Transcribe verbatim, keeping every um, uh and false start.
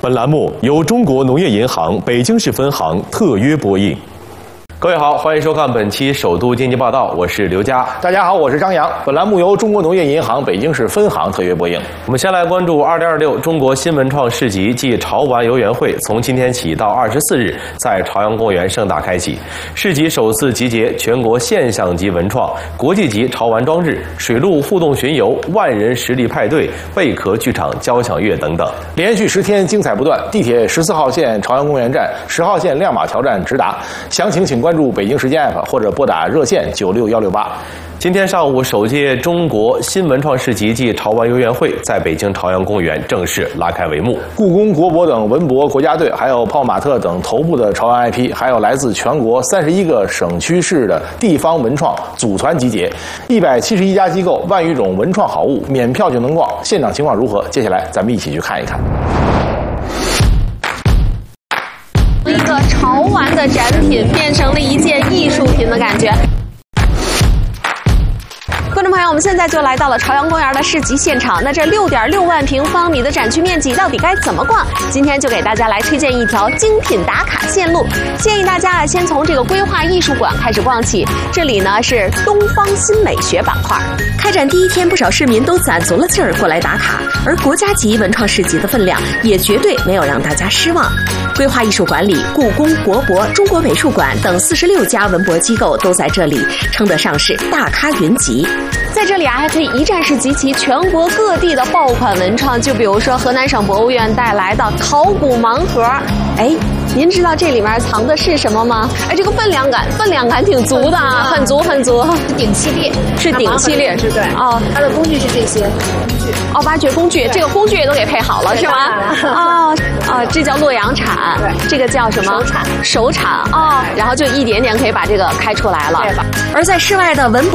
本栏目由中国农业银行北京市分行特约播映。各位好，欢迎收看本期首都经济报道，我是刘佳。 大家好，我是张扬。本栏目由中国农业银行北京市分行特约播映。 我们先来关注二零二六中国新文创市集暨潮玩游园会，从今天起到二十四日在朝阳公园盛大开启。市集首次集结全国现象级文创、国际级潮玩装置、水陆互动巡游、万人实力派对、贝壳剧场交响乐等等， 连续十天精彩不断。地铁十四号线朝阳公园站、十号线亮马桥站直达。详情请关注北京时间 App 或者拨打热线九六幺六八。 今天上午，首届中国新文创市集暨潮玩游园会在北京朝阳公园正式拉开帷幕。 故宫、国博等文博国家队，还有泡玛特等头部的潮玩 I P， 还有来自全国三十一个省区市的地方文创组团集结，一百七十一家机构，万余种文创好物，免票就能逛。现场情况如何？接下来咱们一起去看一看。 一个潮玩的展品变成了一件艺术品的感觉。观众朋友，我们现在就来到了朝阳公园的市集现场。那这六点六万平方米的展区面积到底该怎么逛？今天就给大家来推荐一条精品打卡线路。建议大家啊，先从这个规划艺术馆开始逛起。这里呢是东方新美学板块。 开展第一天，不少市民都攒足了劲儿过来打卡，而国家级文创市集的分量也绝对没有让大家失望。规划艺术馆里，故宫、国博、中国美术馆等四十六家文博机构都在这里，称得上是大咖云集。 在这里啊，还可以一站式集齐全国各地的爆款文创，就比如说河南省博物院带来的考古盲盒。哎，您知道这里面藏的是什么吗？哎，这个分量感，分量感挺足的啊，很足很足。 顶系列是顶系列， 是对哦， 它的工具是这些工具。 哦，挖掘工具，这个工具也都给配好了，是吗？哦啊，这叫洛阳铲，这个叫什么？ 手铲， 手铲啊，然后就一点点可以把这个开出来了。 而在室外的文博